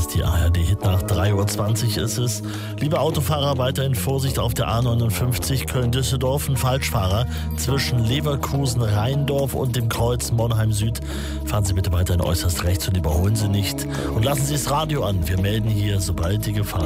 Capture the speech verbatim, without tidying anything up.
ist die A R D-Hit nach drei Uhr zwanzig ist es. Liebe Autofahrer, weiterhin Vorsicht auf der A neunundfünfzig Köln-Düsseldorf. Ein Falschfahrer zwischen Leverkusen-Rheindorf und dem Kreuz Monheim Süd. Fahren Sie bitte weiterhin äußerst rechts und überholen Sie nicht. Und lassen Sie das Radio an. Wir melden hier, sobald die Gefahr